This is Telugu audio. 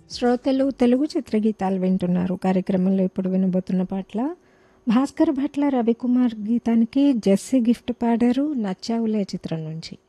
శ్రోతలు తెలుగు చిత్రగీతాలు వింటున్నారు. కార్యక్రమంలో ఇప్పుడు వినబోతున్న పాటల భాస్కర్ భట్ల రవికుమార్ గీతానికి జెస్సీ గిఫ్ట్ పాడారు నచ్చావులే చిత్రం నుంచి.